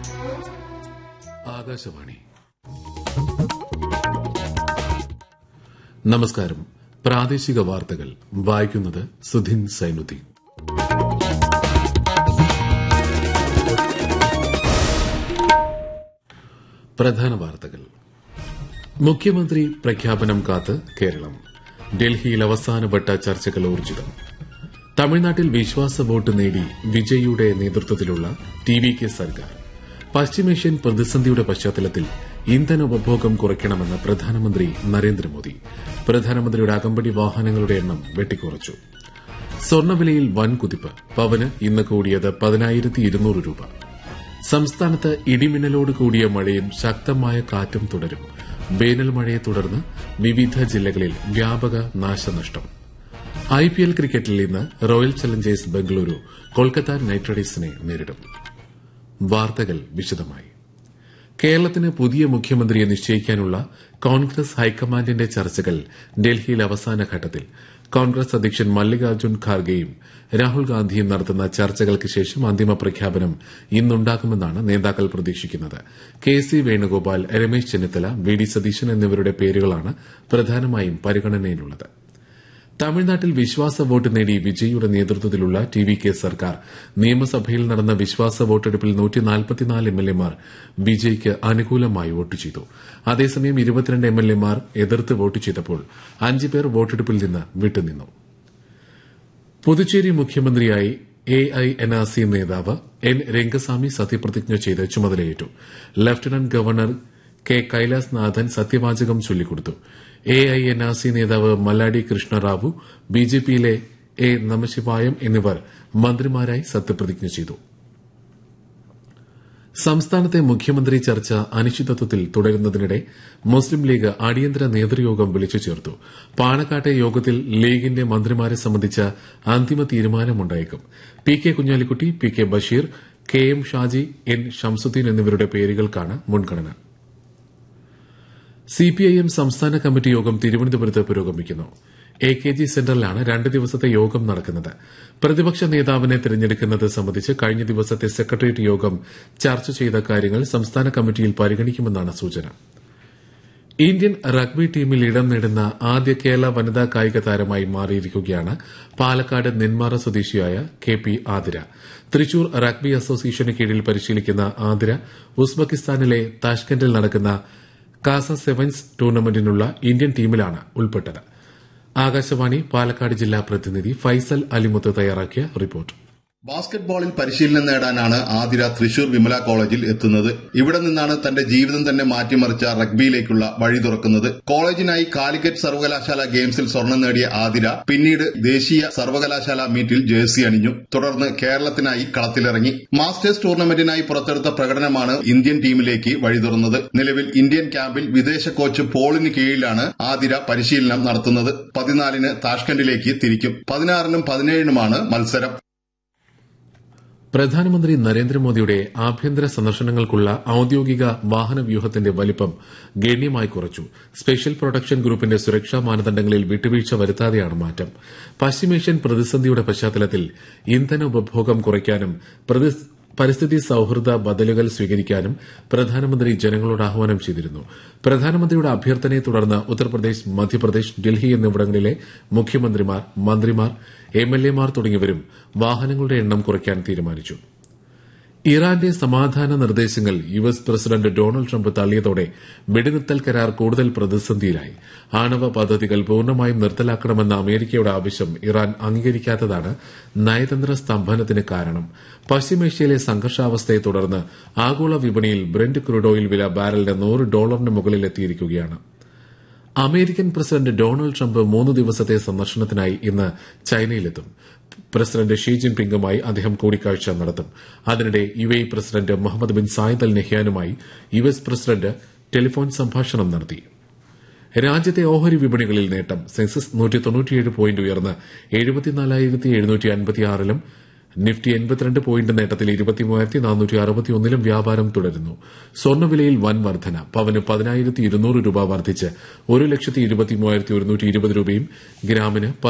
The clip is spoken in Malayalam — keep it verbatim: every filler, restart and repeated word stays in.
ആകാശവാണി. നമസ്കാരം. പ്രാദേശിക വാർത്തകൾ വായിക്കുന്നത് സുധിൻ സൈനുദ്ദീൻ. പ്രധാന വാർത്തകൾ. മുഖ്യമന്ത്രി പ്രഖ്യാപനം കാത്ത് കേരളം. ഡൽഹിയിൽ അവസാനവട്ട ചർച്ചകൾ ഊർജിതം. തമിഴ്നാട്ടിൽ വിശ്വാസ വോട്ട് നേടി വിജയിയുടെ നേതൃത്വത്തിലുള്ള ടി വി കെ സർക്കാർ. പശ്ചിമേഷ്യൻ പ്രതിസന്ധിയുടെ പശ്ചാത്തലത്തിൽ ഇന്ധന ഉപഭോഗം കുറയ്ക്കണമെന്ന് പ്രധാനമന്ത്രി നരേന്ദ്രമോദി. പ്രധാനമന്ത്രിയുടെ അകമ്പടി വാഹനങ്ങളുടെ എണ്ണം വെട്ടിക്കുറച്ചു. സ്വർണ്ണവിലയിൽ വൻ കുതിപ്പ്. പവന് ഇന്ന് കൂടിയത് പതിനായിരത്തി ഇരുന്നൂറ് രൂപ. സംസ്ഥാനത്ത് ഇടിമിന്നലോട് കൂടിയ മഴയും ശക്തമായ കാറ്റും തുടരും. വേനൽ മഴയെ തുടർന്ന് വിവിധ ജില്ലകളിൽ വ്യാപക നാശനഷ്ടം. ഐ പി എൽ ക്രിക്കറ്റിൽ ഇന്ന് royal Challengers Bengaluru Kolkata night റൈഡേഴ്സിനെ നേരിടും. വാർത്തകൾ വിശദമായി. കേരളത്തിന് പുതിയ മുഖ്യമന്ത്രിയെ നിശ്ചയിക്കാനുള്ള കോൺഗ്രസ് ഹൈക്കമാൻഡിന്റെ ചർച്ചകൾ ഡൽഹിയിൽ അവസാന ഘട്ടത്തിൽ. കോൺഗ്രസ് അധ്യക്ഷൻ മല്ലികാർജ്ജുൻ ഖാർഗെയും രാഹുൽ ഗാന്ധിയും നടത്തുന്ന ചർച്ചകൾക്ക് ശേഷം അന്തിമ പ്രഖ്യാപനം ഇന്നുണ്ടാകുമെന്നാണ് നേതാക്കൾ പ്രതീക്ഷിക്കുന്നത്. K C Venugopal, Ramesh Chennithala, V D Satheesan എന്നിവരുടെ പേരുകളാണ് പ്രധാനമായും പരിഗണനയിലുള്ളത്. തമിഴ്നാട്ടിൽ വിശ്വാസ വോട്ട് നേടി വിജയിയുടെ നേതൃത്വത്തിലുള്ള ടി വി കെ സർക്കാർ നിയമസഭയിൽ നടന്ന വിശ്വാസ വോട്ടെടുപ്പിൽ നൂറ്റി നാൽപ്പത്തിനാല് എം എൽ എമാർ വിജയ്ക്ക് അനുകൂലമായി വോട്ട് ചെയ്തു. അതേസമയം ഇരുപത്തിരണ്ട് എം എൽ എമാർ എതിർത്ത് വോട്ട് ചെയ്തപ്പോൾ അഞ്ച് പേർ വോട്ടെടുപ്പിൽ നിന്ന് വിട്ടുനിന്നു. പുതുച്ചേരി മുഖ്യമന്ത്രിയായി A I N R C നേതാവ് എൻ രംഗസ്വാമി സത്യപ്രതിജ്ഞ ചെയ്ത് ചുമതലയേറ്റു. ലഫ്റ്റനന്റ് ഗവർണർ കെ കൈലാസ്നാഥൻ സത്യവാചകം ചൊല്ലിക്കൊടുത്തു. A I N R C നേതാവ് മല്ലാഡി കൃഷ്ണറാവു, ബി ജെ പിയിലെ എ നമശിവായം എന്നിവർ മന്ത്രിമാരായി സത്യപ്രതിജ്ഞ ചെയ്തു. സംസ്ഥാനത്തെ മുഖ്യമന്ത്രി ചർച്ച അനിശ്ചിതത്വത്തിൽ തുടരുന്നതിനിടെ മുസ്ലിം ലീഗ് അടിയന്തര നേതൃയോഗം വിളിച്ചു ചേർത്തു. പാണക്കാട്ടെ യോഗത്തിൽ ലീഗിന്റെ മന്ത്രിമാരെ സംബന്ധിച്ച അന്തിമ തീരുമാനമുണ്ടായേക്കും. P K Kunhalikutty, P K Basheer, K M Shaji, N Shamsuddin എന്നിവരുടെ പേരുകൾക്കാണ് മുൻഗണന. സിപിഐഎം സംസ്ഥാന കമ്മിറ്റി യോഗം തിരുവനന്തപുരത്ത് പുരോഗമിക്കുന്നു. എ കെ ജി സെന്ററിലാണ് രണ്ട് ദിവസത്തെ യോഗം നടക്കുന്നത്. പ്രതിപക്ഷ നേതാവിനെ തെരഞ്ഞെടുക്കുന്നത് സംബന്ധിച്ച് കഴിഞ്ഞ ദിവസത്തെ സെക്രട്ടേറിയറ്റ് യോഗം ചർച്ച ചെയ്ത കാര്യങ്ങൾ സംസ്ഥാന കമ്മിറ്റിയിൽ പരിഗണിക്കുമെന്നാണ് സൂചന. ഇന്ത്യൻ റഗ്ബി ടീമിൽ ഇടം നേടുന്ന ആദ്യ കേരള വനിതാ കായിക താരമായി മാറിയിരിക്കുകയാണ് പാലക്കാട് നെന്മാറ സ്വദേശിയായ K P Athira. Thrissur rugby അസോസിയേഷന് കീഴിൽ പരിശീലിക്കുന്ന ആതിര ഉസ്ബെക്കിസ്ഥാനിലെ താഷ്കന്റിൽ നടക്കുന്ന കാസ സെവൻസ് ടൂർണമെന്റിനുള്ള ഇന്ത്യൻ ടീമിലാണ് ഉൾപ്പെട്ടത്. ആകാശവാണി പാലക്കാട് ജില്ലാ പ്രതിനിധി ഫൈസൽ അലിമുത്ത് തയ്യാറാക്കിയ റിപ്പോർട്ട്. ബാസ്കറ്റ്ബോളിൽ പരിശീലനം നേടാനാണ് ആതിര തൃശൂർ വിമല കോളേജിൽ എത്തുന്നത്. ഇവിടെ നിന്നാണ് തന്റെ ജീവിതം തന്നെ മാറ്റിമറിച്ച റഗ്ബിയിലേക്കുള്ള വഴി തുറക്കുന്നത്. കോളേജിനായി കാലിക്കറ്റ് സർവകലാശാല ഗെയിംസിൽ സ്വർണം നേടിയ ആതിര പിന്നീട് ദേശീയ സർവകലാശാല മീറ്റിൽ ജേഴ്സി അണിഞ്ഞു. തുടർന്ന് കേരളത്തിനായി കളത്തിലിറങ്ങി. മാസ്റ്റേഴ്സ് ടൂർണമെന്റിനായി പുറത്തെടുത്ത പ്രകടനമാണ് ഇന്ത്യൻ ടീമിലേക്ക് വഴി തുറന്നത്. നിലവിൽ ഇന്ത്യൻ ക്യാമ്പിൽ വിദേശ കോച്ച് പോളിന് കീഴിലാണ് ആതിര പരിശീലനം നടത്തുന്നത്. പതിനാലിന് താഷ്കന്റിലേക്ക് തിരിക്കും. പതിനാറിനും പതിനേഴിനുമാണ് മത്സരം. പ്രധാനമന്ത്രി നരേന്ദ്രമോദിയുടെ ആഭ്യന്തര സന്ദർശനങ്ങൾക്കുള്ള ഔദ്യോഗിക വാഹനവ്യൂഹത്തിന്റെ വലിപ്പം ഗണ്യമായി കുറച്ചു. സ്പെഷ്യൽ പ്രൊട്ടക്ഷൻ ഗ്രൂപ്പിന്റെ സുരക്ഷാ മാനദണ്ഡങ്ങളിൽ വിട്ടുവീഴ്ച വരുത്താതെയാണ് മാറ്റം. പശ്ചിമേഷ്യൻ പ്രതിസന്ധിയുടെ പശ്ചാത്തലത്തിൽ ഇന്ധന ഉപഭോഗം കുറയ്ക്കാനും പരിസ്ഥിതി സൌഹൃദ ബദലുകൾ സ്വീകരിക്കാനും പ്രധാനമന്ത്രി ജനങ്ങളോട് ആഹ്വാനം ചെയ്തിരുന്നു. പ്രധാനമന്ത്രിയുടെ അഭ്യർത്ഥനയെ തുടർന്ന് ഉത്തർപ്രദേശ്, മധ്യപ്രദേശ്, ഡൽഹി എന്നിവിടങ്ങളിലെ മുഖ്യമന്ത്രിമാർ, മന്ത്രിമാർ, എം എൽ എമാർ തുടങ്ങിയവരും വാഹനങ്ങളുടെ എണ്ണം കുറയ്ക്കാൻ തീരുമാനിച്ചു. ഇറാന്റെ സമാധാന നിർദ്ദേശങ്ങൾ U S president Donald Trump തള്ളിയതോടെ വെടിനിർത്തൽ കരാർ കൂടുതൽ പ്രതിസന്ധിയിലായി. ആണവ പദ്ധതികൾ പൂർണ്ണമായും നിർത്തലാക്കണമെന്ന അമേരിക്കയുടെ ആവശ്യം ഇറാൻ അംഗീകരിക്കാത്തതാണ് നയതന്ത്ര സ്തംഭനത്തിന് കാരണം. പശ്ചിമേഷ്യയിലെ സംഘർഷാവസ്ഥയെ തുടർന്ന് ആഗോള വിപണിയിൽ ബ്രെന്റ് ക്രൂഡ് ഓയിൽ വില ബാരലിന് നൂറ് ഡോളറിന് മുകളിലെത്തിയിരിക്കുകയാണ്. അമേരിക്കൻ പ്രസിഡന്റ് ഡൊണാൾഡ് ട്രംപ് മൂന്ന് ദിവസത്തെ സന്ദർശനത്തിനായി ഇന്ന് ചൈനയിലെത്തും. പ്രസിഡന്റ് ഷീ ജിൻപിങ്ങുമായി അദ്ദേഹം കൂടിക്കാഴ്ച നടത്തും. അതിനിടെ U A E president Muhammad bin Zayed Al നഹ്യാനുമായി U S president telephone സംഭാഷണം നടത്തി. രാജ്യത്തെ ഓഹരി വിപണികളിൽ നേട്ടം. സെൻസസ് നൂറ്റി തൊണ്ണൂറ്റിയേഴ് പോയിന്റ് ഉയർന്ന് എഴുപത്തിനാലായിരത്തി എഴുന്നൂറ്റി അൻപത്തിയാറിലും നിഫ്റ്റി എൺപത്തിരണ്ട് പോയിന്റ് നേട്ടത്തിൽ ഇരുപത്തിമൂവായിരത്തി നാനൂറ്റി അറുപത്തിയൊന്നിലും വ്യാപാരം തുടരുന്നു. സ്വർണ്ണവിലയിൽ വൻ വർധന. പവന് പതിനായിരത്തി ഇരുന്നൂറ് രൂപ വർദ്ധിച്ച് ഒരു ലക്ഷത്തി ഇരുപത്തിമൂവായിരത്തി ഒരുന്നൂറ്റി ഇരുപത് രൂപയും ഗ്രാമിന്